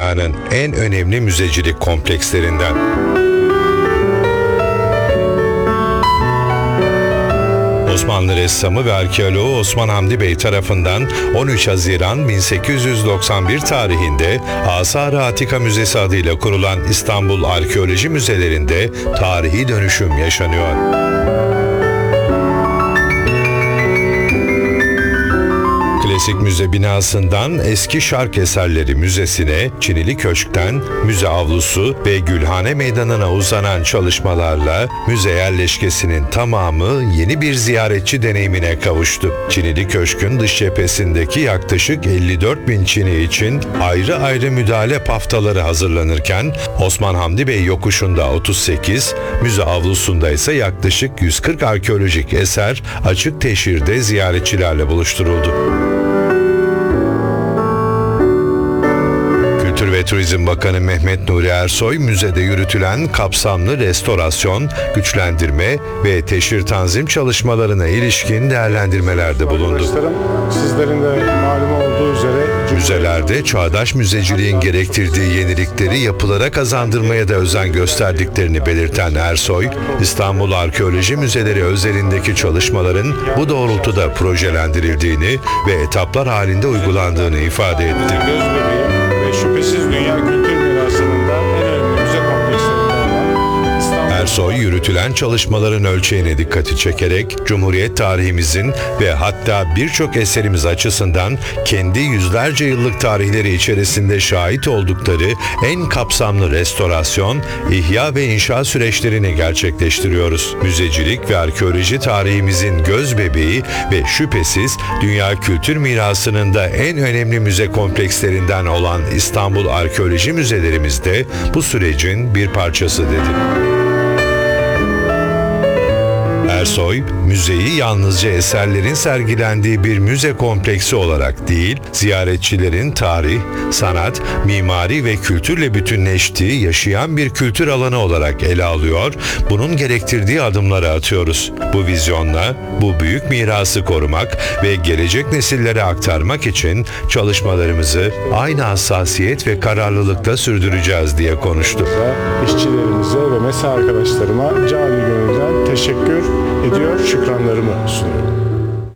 dünyanın en önemli müzecilik komplekslerinden. Osmanlı ressamı ve arkeoloğu Osman Hamdi Bey tarafından 13 Haziran 1891 tarihinde Asar-ı Atika Müzesi adıyla kurulan İstanbul Arkeoloji Müzelerinde tarihi dönüşüm yaşanıyor. Klasik müze binasından Eski Şark Eserleri Müzesi'ne, Çinili Köşk'ten müze avlusu ve Gülhane Meydanı'na uzanan çalışmalarla müze yerleşkesinin tamamı yeni bir ziyaretçi deneyimine kavuştu. Çinili Köşk'ün dış cephesindeki yaklaşık 54 bin Çini için ayrı ayrı müdahale paftaları hazırlanırken, Osman Hamdi Bey yokuşunda 38, müze avlusunda ise yaklaşık 140 arkeolojik eser açık teşhirde ziyaretçilerle buluşturuldu. Kültür ve Turizm Bakanı Mehmet Nuri Ersoy, müzede yürütülen kapsamlı restorasyon, güçlendirme ve teşhir tanzim çalışmalarına ilişkin değerlendirmelerde bulundu. Sizlerin de malum olduğu üzere müzelerde çağdaş müzeciliğin gerektirdiği yenilikleri yapılara kazandırmaya da özen gösterdiklerini belirten Ersoy, İstanbul Arkeoloji Müzeleri özelindeki çalışmaların bu doğrultuda projelendirildiğini ve etaplar halinde uygulandığını ifade etti. Şüphesiz dünya kültür mirasının da en önemli müze komplekslerinden olan İstanbul. Ersoy, yürütülen çalışmaların ölçeğine dikkati çekerek, Cumhuriyet tarihimizin ve hatta birçok eserimiz açısından kendi yüzlerce yıllık tarihleri içerisinde şahit oldukları en kapsamlı restorasyon, ihya ve inşa süreçlerini gerçekleştiriyoruz. Müzecilik ve arkeoloji tarihimizin göz bebeği ve şüphesiz dünya kültür mirasının da en önemli müze komplekslerinden olan İstanbul Arkeoloji Müzelerimiz de bu sürecin bir parçası dedi. Ersoy, müzeyi yalnızca eserlerin sergilendiği bir müze kompleksi olarak değil, ziyaretçilerin tarih, sanat, mimari ve kültürle bütünleştiği yaşayan bir kültür alanı olarak ele alıyor, bunun gerektirdiği adımları atıyoruz. Bu vizyonla, bu büyük mirası korumak ve gelecek nesillere aktarmak için çalışmalarımızı aynı hassasiyet ve kararlılıkla sürdüreceğiz diye konuştu. İşçilerimize ve mesai arkadaşlarıma canı gönülden teşekkür ediyor, şükranlarımı sunuyorum.